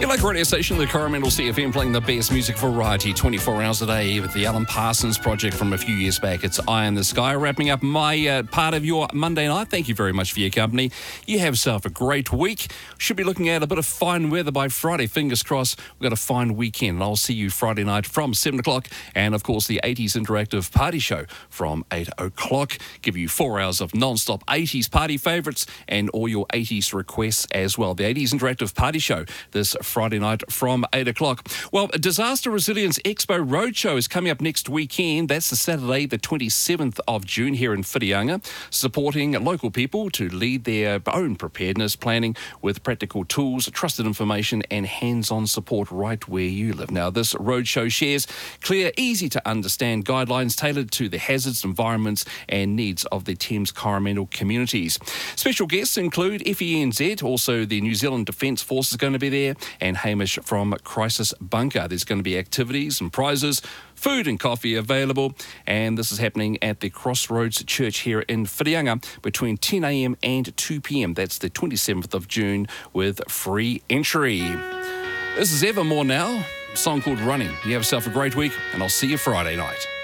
Your local radio station, the Coromandel CFM, playing the best music variety 24 hours a day with the Alan Parsons project from a few years back. It's Eye in the Sky, wrapping up my part of your Monday night. Thank you very much for your company. You have yourself a great week. Should be looking at a bit of fine weather by Friday. Fingers crossed, we've got a fine weekend. And I'll see you Friday night from 7 o'clock. And, of course, the 80s Interactive Party Show from 8 o'clock. Give you 4 hours of non-stop 80s party favourites and all your 80s requests as well. The 80s Interactive Party Show this Friday night from 8 o'clock. Well, a Disaster Resilience Expo Roadshow is coming up next weekend. That's the Saturday, the 27th of June here in Whitianga, supporting local people to lead their own preparedness planning with practical tools, trusted information and hands-on support right where you live. Now, this roadshow shares clear, easy to understand guidelines tailored to the hazards, environments and needs of the Thames Coromandel communities. Special guests include FENZ, also the New Zealand Defence Force is going to be there, and Hamish from Crisis Bunker. There's going to be activities and prizes, food and coffee available, and this is happening at the Crossroads Church here in Whitianga between 10 a.m. and 2 p.m. That's the 27th of June with free entry. This is Evermore now, a song called Running. You have yourself a great week, and I'll see you Friday night.